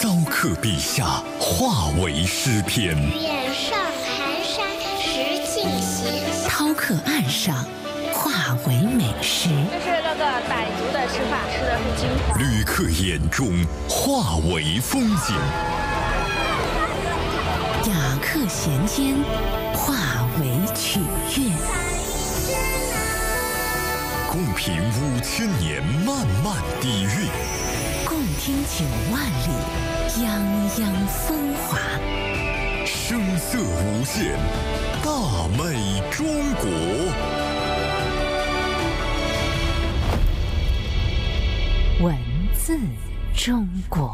刀刻笔下，化为诗篇。 远上寒山石径斜， 饕客岸上，化为美食。 这是那个傣族的吃法，吃的是金黄。 旅客眼中，化为风景。 雅客弦间，化为曲乐。 共品5000年漫漫底蕴， 共听9万里泱泱风华。 声色无限，大美中国。 文字中国。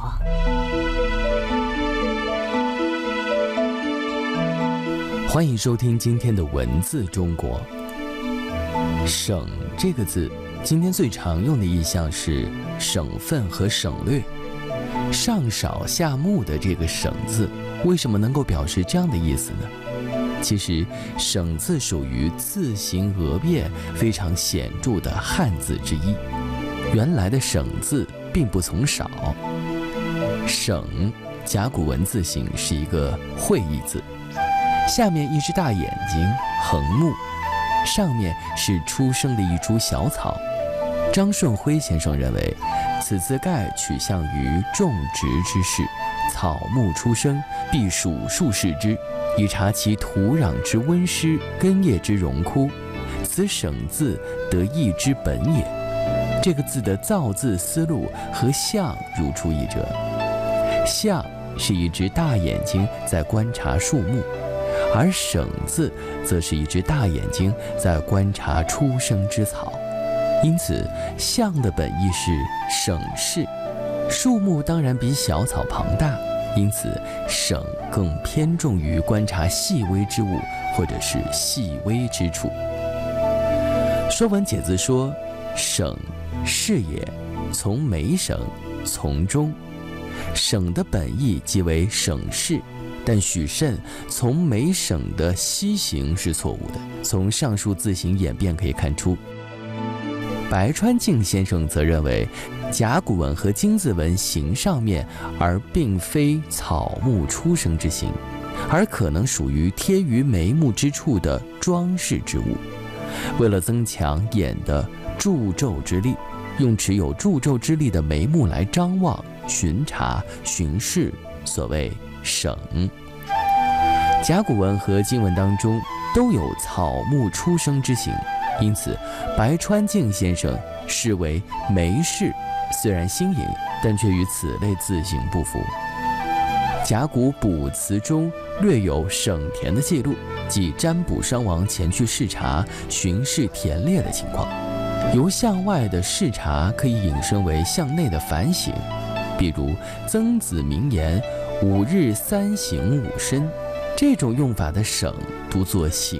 欢迎收听今天的文字中国。省这个字，今天最常用的意象是省份和省略。上少下木的这个省字，为什么能够表示这样的意思呢？其实省字属于字形讹变非常显著的汉字之一。原来的省字并不从少。省甲骨文字形是一个会意字，下面一只大眼睛横木，上面是出生的一株小草。张顺辉先生认为，此字盖取向于种植之事，草木出生，必属树视之，以察其土壤之温湿，根叶之荣枯，此省字得意之本也。这个字的造字思路和象如出一辙。象是一只大眼睛在观察树木，而省字则是一只大眼睛在观察出生之草。因此象的本意是省视，树木当然比小草庞大，因此省更偏重于观察细微之物或者是细微之处。说文解字说，省是也，从每省，从中。省的本意即为省视，但许慎从每省的西形是错误的。从上述字形演变可以看出，白川静先生则认为甲骨文和金字文形上面，而并非草木出生之形，而可能属于贴于眉目之处的装饰之物。为了增强眼的助纣之力，用持有助纣之力的眉目来张望、巡查、巡视，所谓省。甲骨文和金文当中都有草木出生之形，因此白川静先生视为眉视虽然新颖，但却与此类字形不符。甲骨卜辞中略有省田的记录，即占卜商王前去视察、巡视田猎的情况。由向外的视察可以引申为向内的反省，比如曾子名言5日3省5身，这种用法的省读作省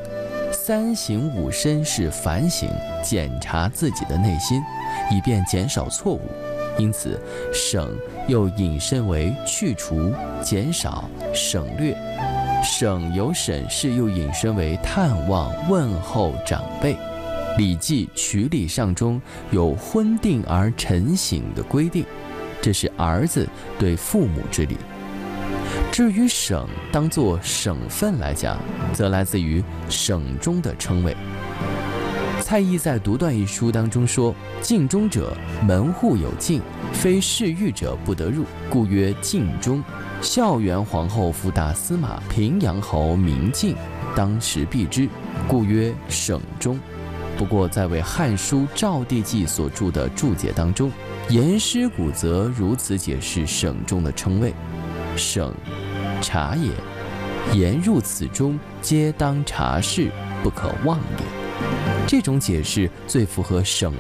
，3省5身是反省检查自己的内心，以便减少错误。因此省又引申为去除、减少、省略。省由审视又引申为探望、问候长辈。《礼记·曲礼上》中有婚定而晨省的规定，这是儿子对父母之礼。至于省当作省份来讲，则来自于省中的称谓。蔡邕在《独断》一书当中说，禁中者，门户有禁，非侍御者不得入，故曰禁中。孝元皇后夫大司马，平阳侯名禁，当时避之，故曰省中。不过在为《汉书·赵地记》所著的注解当中，颜师古则如此解释省中的称谓：省，察也，言入此中，皆当察事，不可忘也。这种解释最符合省